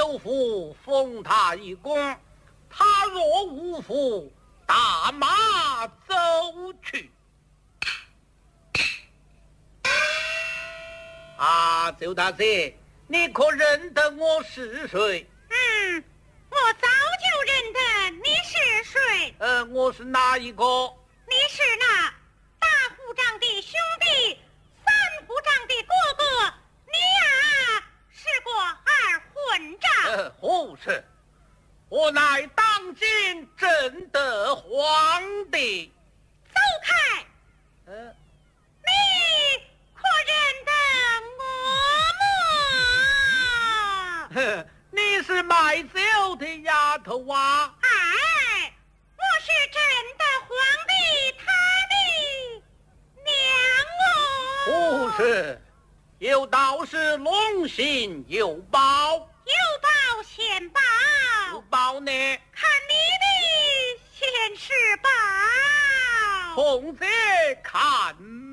有福封他一功，他若无福，大马走去。啊，周大姐，你可认得我是谁？ 我早就认得你是谁。 我是哪一个？ 你是那大虎长的兄弟，三虎长的哥哥。你呀，是个二混账。 胡说！我乃当今正德皇帝。 走开！你可认得我么？ 你是卖酒的丫头啊？ 哎，我是真的皇帝他的娘哦。 不是，有道是龙行有报， 有报先报。 有报呢？ 看你的先是报。 红姐看。